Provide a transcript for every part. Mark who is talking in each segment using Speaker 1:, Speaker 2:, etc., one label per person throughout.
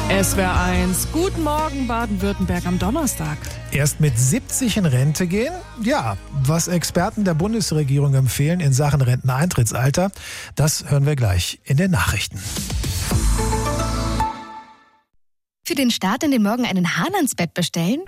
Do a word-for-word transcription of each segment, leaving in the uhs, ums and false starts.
Speaker 1: S W R eins, guten Morgen Baden-Württemberg am Donnerstag.
Speaker 2: Erst mit siebzig in Rente gehen? Ja, was Experten der Bundesregierung empfehlen in Sachen Renteneintrittsalter, das hören wir gleich in den Nachrichten.
Speaker 3: Für den Start in den Morgen einen Hahn ans Bett bestellen?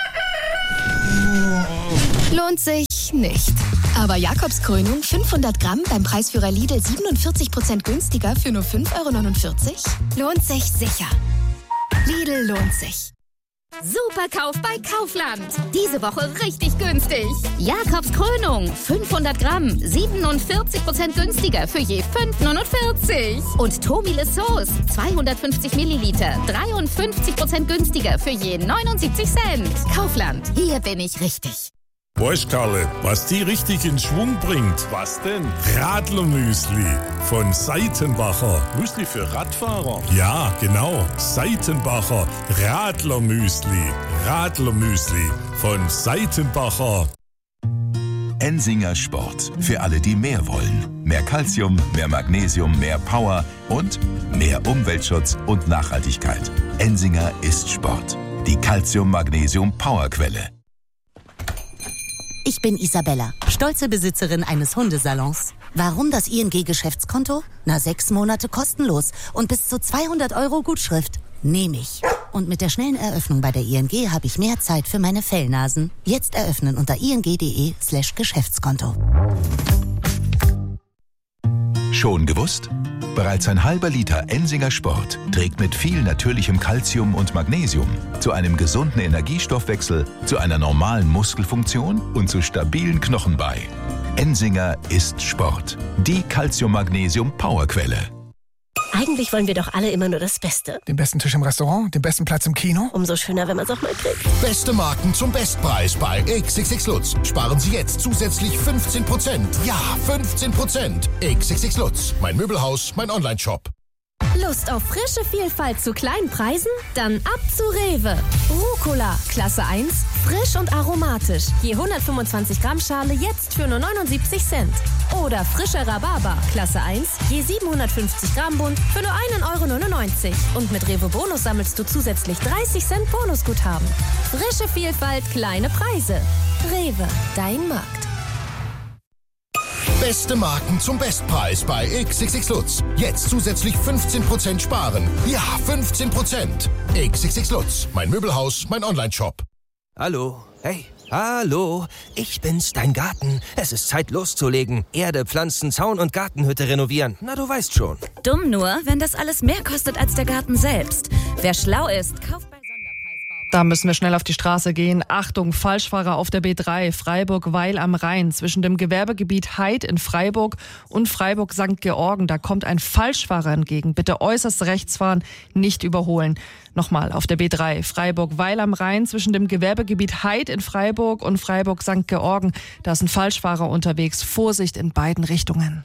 Speaker 3: Lohnt sich nicht. Aber Jakobskrönung fünfhundert Gramm beim Preisführer Lidl siebenundvierzig Prozent günstiger für nur fünf Euro neunundvierzig? Lohnt sich sicher. Lidl lohnt sich.
Speaker 4: Superkauf bei Kaufland. Diese Woche richtig günstig. Jakobskrönung fünfhundert Gramm, siebenundvierzig Prozent günstiger für je fünf Euro neunundvierzig. Und Tobile Sauce, zweihundertfünfzig Milliliter, dreiundfünfzig Prozent günstiger für je neunundsiebzig Cent. Kaufland, hier bin ich richtig.
Speaker 5: Weißt Karle, was die richtig in Schwung bringt? Was denn? Radlermüsli von Seitenbacher. Müsli für Radfahrer? Ja, genau. Seitenbacher Radlermüsli. Radlermüsli von Seitenbacher.
Speaker 6: Ensinger Sport. Für alle, die mehr wollen. Mehr Calcium, mehr Magnesium, mehr Power und mehr Umweltschutz und Nachhaltigkeit. Ensinger ist Sport. Die Calcium-Magnesium-Powerquelle.
Speaker 7: Ich bin Isabella, stolze Besitzerin eines Hundesalons. Warum das I N G-Geschäftskonto? Na, sechs Monate kostenlos und bis zu zweihundert Euro Gutschrift. Nehme ich. Und mit der schnellen Eröffnung bei der I N G habe ich mehr Zeit für meine Fellnasen. Jetzt eröffnen unter ing.de slash Geschäftskonto.
Speaker 6: Schon gewusst? Bereits ein halber Liter Ensinger Sport trägt mit viel natürlichem Calcium und Magnesium zu einem gesunden Energiestoffwechsel, zu einer normalen Muskelfunktion und zu stabilen Knochen bei. Ensinger ist Sport. Die Calcium-Magnesium-Powerquelle.
Speaker 8: Eigentlich wollen wir doch alle immer nur das Beste.
Speaker 9: Den besten Tisch im Restaurant, den besten Platz im Kino.
Speaker 8: Umso schöner, wenn man es auch mal kriegt.
Speaker 10: Beste Marken zum Bestpreis bei X X X Lutz. Sparen Sie jetzt zusätzlich fünfzehn Prozent. Ja, fünfzehn Prozent. X X X Lutz. Mein Möbelhaus, mein Onlineshop.
Speaker 11: Lust auf frische Vielfalt zu kleinen Preisen? Dann ab zu Rewe. Rucola, Klasse eins, frisch und aromatisch. Je hundertfünfundzwanzig Gramm Schale jetzt für nur neunundsiebzig Cent. Oder frischer Rhabarber, Klasse eins, je siebenhundertfünfzig Gramm Bund für nur einen Euro neunundneunzig. Und mit Rewe Bonus sammelst du zusätzlich dreißig Cent Bonusguthaben. Frische Vielfalt, kleine Preise. Rewe, dein Markt.
Speaker 10: Beste Marken zum Bestpreis bei X X X Lutz. Jetzt zusätzlich fünfzehn Prozent sparen. Ja, fünfzehn Prozent. X X X Lutz. Mein Möbelhaus, mein Onlineshop.
Speaker 12: Hallo, hey, hallo, ich bin's, dein Garten. Es ist Zeit loszulegen. Erde, Pflanzen, Zaun und Gartenhütte renovieren. Na, du weißt schon.
Speaker 13: Dumm nur, wenn das alles mehr kostet als der Garten selbst. Wer schlau ist, kauft bei
Speaker 1: Da müssen wir schnell auf die Straße gehen. Achtung, Falschfahrer auf der B drei, Freiburg-Weil am Rhein. Zwischen dem Gewerbegebiet Heid in Freiburg und Freiburg-Sankt Georgen. Da kommt ein Falschfahrer entgegen. Bitte äußerst rechts fahren, nicht überholen. Nochmal, auf der B drei, Freiburg-Weil am Rhein. Zwischen dem Gewerbegebiet Heid in Freiburg und Freiburg-Sankt Georgen. Da ist ein Falschfahrer unterwegs. Vorsicht in beiden Richtungen.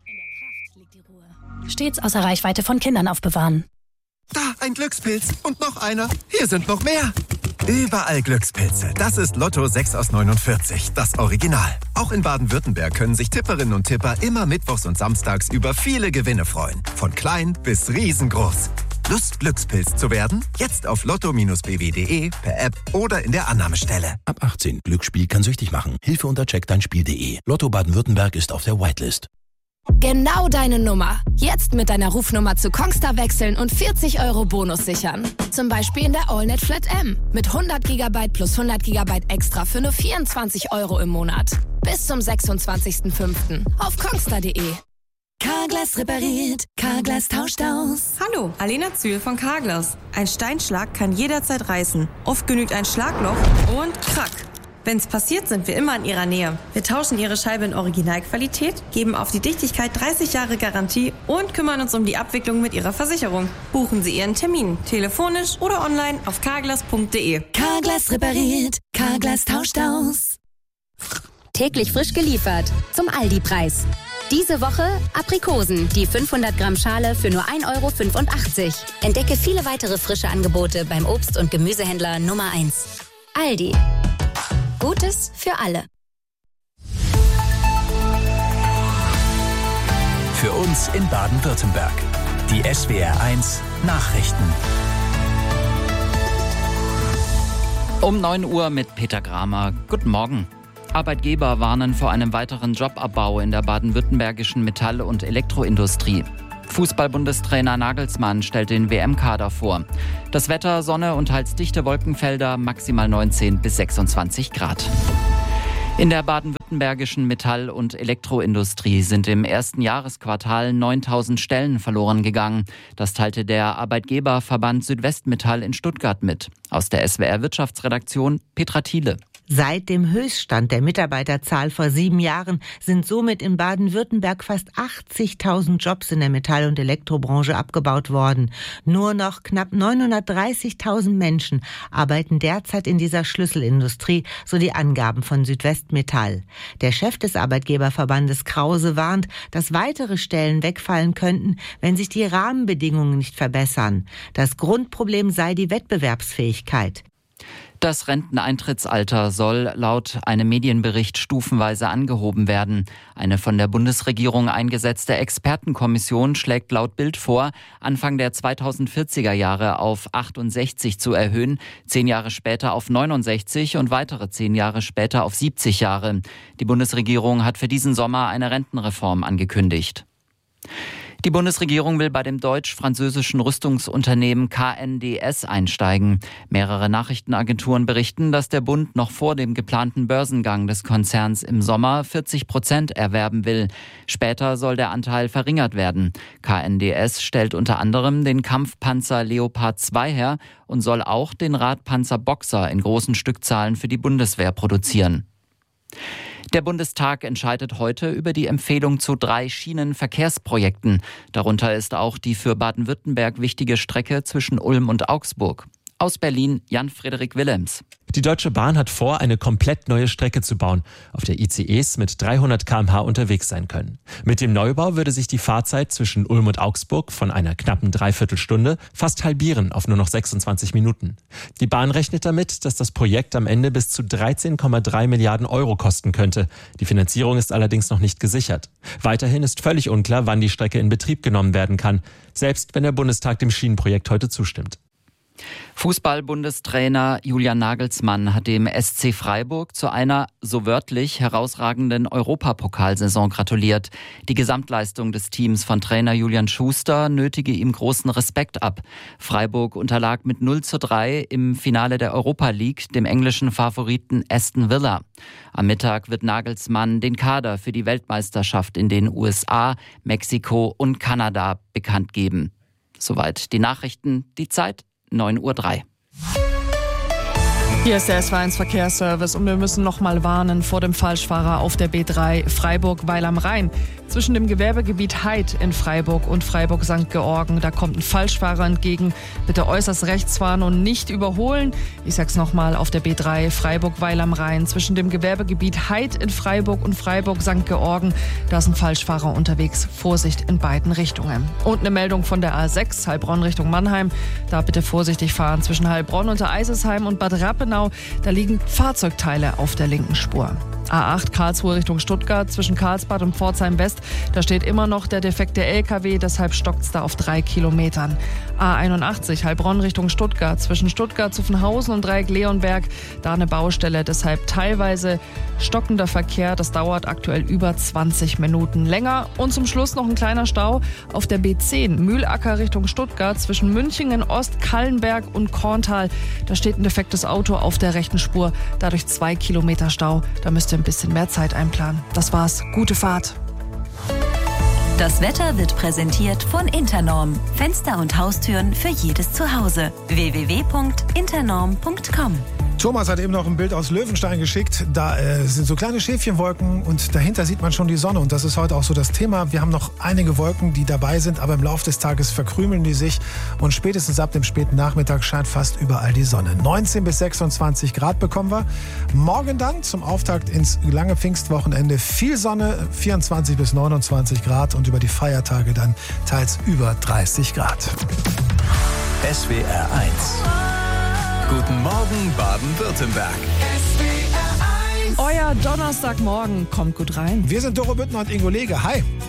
Speaker 14: Stets außer Reichweite von Kindern aufbewahren.
Speaker 15: Da, ein Glückspilz. Und noch einer. Hier sind noch mehr. Überall Glückspilze. Das ist Lotto sechs aus neunundvierzig, das Original. Auch in Baden-Württemberg können sich Tipperinnen und Tipper immer mittwochs und samstags über viele Gewinne freuen. Von klein bis riesengroß. Lust, Glückspilz zu werden? Jetzt auf lotto Bindestrich b w punkt d e, per App oder in der Annahmestelle.
Speaker 16: Ab achtzehn. Glücksspiel kann süchtig machen. Hilfe unter check dein spiel punkt d e. Lotto Baden-Württemberg ist auf der Whitelist.
Speaker 11: Genau deine Nummer. Jetzt mit deiner Rufnummer zu Kongstar wechseln und vierzig Euro Bonus sichern. Zum Beispiel in der AllNet Flat M. Mit hundert Gigabyte plus hundert Gigabyte extra für nur vierundzwanzig Euro im Monat. Bis zum sechsundzwanzigsten fünften auf kongstar punkt d e.
Speaker 17: Carglass repariert, Carglass tauscht aus.
Speaker 18: Hallo, Alena Zühl von Carglass. Ein Steinschlag kann jederzeit reißen. Oft genügt ein Schlagloch und krack. Wenn's passiert, sind wir immer in Ihrer Nähe. Wir tauschen Ihre Scheibe in Originalqualität, geben auf die Dichtigkeit dreißig Jahre Garantie und kümmern uns um die Abwicklung mit Ihrer Versicherung. Buchen Sie Ihren Termin, telefonisch oder online auf carglass punkt d e.
Speaker 17: Carglass repariert, Carglass tauscht aus.
Speaker 4: Täglich frisch geliefert zum Aldi-Preis. Diese Woche Aprikosen, die fünfhundert Gramm Schale für nur ein Euro fünfundachtzig. Entdecke viele weitere frische Angebote beim Obst- und Gemüsehändler Nummer eins. Aldi. Gutes für alle.
Speaker 19: Für uns in Baden-Württemberg. Die S W R eins Nachrichten. Um neun Uhr mit Peter Gramer. Guten Morgen. Arbeitgeber warnen vor einem weiteren Jobabbau in der baden-württembergischen Metall- und Elektroindustrie. Fußball-Bundestrainer Nagelsmann stellt den W M-Kader vor. Das Wetter, Sonne und teils dichte Wolkenfelder, maximal neunzehn bis sechsundzwanzig Grad. In der baden-württembergischen Metall- und Elektroindustrie sind im ersten Jahresquartal neuntausend Stellen verloren gegangen. Das teilte der Arbeitgeberverband Südwestmetall in Stuttgart mit. Aus der S W R-Wirtschaftsredaktion Petra Thiele.
Speaker 20: Seit dem Höchststand der Mitarbeiterzahl vor sieben Jahren sind somit in Baden-Württemberg fast achtzigtausend Jobs in der Metall- und Elektrobranche abgebaut worden. Nur noch knapp neunhundertdreißigtausend Menschen arbeiten derzeit in dieser Schlüsselindustrie, so die Angaben von Südwestmetall. Der Chef des Arbeitgeberverbandes Krause warnt, dass weitere Stellen wegfallen könnten, wenn sich die Rahmenbedingungen nicht verbessern. Das Grundproblem sei die Wettbewerbsfähigkeit.
Speaker 19: Das Renteneintrittsalter soll laut einem Medienbericht stufenweise angehoben werden. Eine von der Bundesregierung eingesetzte Expertenkommission schlägt laut Bild vor, Anfang der zweitausendvierziger Jahre auf achtundsechzig zu erhöhen, zehn Jahre später auf neunundsechzig und weitere zehn Jahre später auf siebzig Jahre. Die Bundesregierung hat für diesen Sommer eine Rentenreform angekündigt. Die Bundesregierung will bei dem deutsch-französischen Rüstungsunternehmen K N D S einsteigen. Mehrere Nachrichtenagenturen berichten, dass der Bund noch vor dem geplanten Börsengang des Konzerns im Sommer vierzig Prozent erwerben will. Später soll der Anteil verringert werden. K N D S stellt unter anderem den Kampfpanzer Leopard zwei her und soll auch den Radpanzer Boxer in großen Stückzahlen für die Bundeswehr produzieren. Der Bundestag entscheidet heute über die Empfehlung zu drei Schienenverkehrsprojekten. Darunter ist auch die für Baden-Württemberg wichtige Strecke zwischen Ulm und Augsburg. Aus Berlin Jan-Frederik Willems.
Speaker 21: Die Deutsche Bahn hat vor, eine komplett neue Strecke zu bauen, auf der I C Es mit dreihundert Kilometer pro Stunde unterwegs sein können. Mit dem Neubau würde sich die Fahrzeit zwischen Ulm und Augsburg von einer knappen Dreiviertelstunde fast halbieren auf nur noch sechsundzwanzig Minuten. Die Bahn rechnet damit, dass das Projekt am Ende bis zu dreizehn Komma drei Milliarden Euro kosten könnte. Die Finanzierung ist allerdings noch nicht gesichert. Weiterhin ist völlig unklar, wann die Strecke in Betrieb genommen werden kann, selbst wenn der Bundestag dem Schienenprojekt heute zustimmt.
Speaker 19: Fußball-Bundestrainer Julian Nagelsmann hat dem S C Freiburg zu einer, so wörtlich, herausragenden Europapokalsaison gratuliert. Die Gesamtleistung des Teams von Trainer Julian Schuster nötige ihm großen Respekt ab. Freiburg unterlag mit null zu drei im Finale der Europa League dem englischen Favoriten Aston Villa. Am Mittag wird Nagelsmann den Kader für die Weltmeisterschaft in den U S A, Mexiko und Kanada bekannt geben. Soweit die Nachrichten, die Zeit neun Uhr drei.
Speaker 1: Hier ist der S W R eins Verkehrsservice und wir müssen noch mal warnen vor dem Falschfahrer auf der B drei Freiburg-Weil am Rhein. Zwischen dem Gewerbegebiet Heid in Freiburg und Freiburg-Sankt Georgen, da kommt ein Falschfahrer entgegen. Bitte äußerst rechts fahren und nicht überholen. Ich sag's noch mal, auf der B drei Freiburg-Weil am Rhein. Zwischen dem Gewerbegebiet Heid in Freiburg und Freiburg-Sankt Georgen, da ist ein Falschfahrer unterwegs. Vorsicht in beiden Richtungen. Und eine Meldung von der A sechs, Heilbronn Richtung Mannheim. Da bitte vorsichtig fahren zwischen Heilbronn und Eisesheim und Bad Rappenau. Da liegen Fahrzeugteile auf der linken Spur. A acht Karlsruhe Richtung Stuttgart zwischen Karlsbad und Pforzheim West. Da steht immer noch der defekte L K W, deshalb stockt's da auf drei Kilometern. A einundachtzig Heilbronn Richtung Stuttgart zwischen Stuttgart, Zuffenhausen und Dreieck Leonberg. Da eine Baustelle, deshalb teilweise stockender Verkehr. Das dauert aktuell über zwanzig Minuten länger. Und zum Schluss noch ein kleiner Stau auf der B zehn Mühlacker Richtung Stuttgart zwischen Münchingen Ost, Kallenberg und Korntal. Da steht ein defektes Auto auf der rechten Spur. Dadurch zwei Kilometer Stau. Da müsst ihr ein bisschen mehr Zeit einplanen. Das war's. Gute Fahrt.
Speaker 17: Das Wetter wird präsentiert von Internorm. Fenster und Haustüren für jedes Zuhause. w w w punkt internorm punkt com.
Speaker 2: Thomas hat eben noch ein Bild aus Löwenstein geschickt. Da äh, sind so kleine Schäfchenwolken und dahinter sieht man schon die Sonne. Und das ist heute auch so das Thema. Wir haben noch einige Wolken, die dabei sind, aber im Laufe des Tages verkrümeln die sich. Und spätestens ab dem späten Nachmittag scheint fast überall die Sonne. neunzehn bis sechsundzwanzig Grad bekommen wir. Morgen dann zum Auftakt ins lange Pfingstwochenende viel Sonne, vierundzwanzig bis neunundzwanzig Grad. Und über die Feiertage dann teils über dreißig Grad.
Speaker 6: S W R eins. Guten Morgen, Baden-Württemberg.
Speaker 1: Euer Donnerstagmorgen kommt gut rein.
Speaker 2: Wir sind Doro Büttner und Ingo Lege. Hi.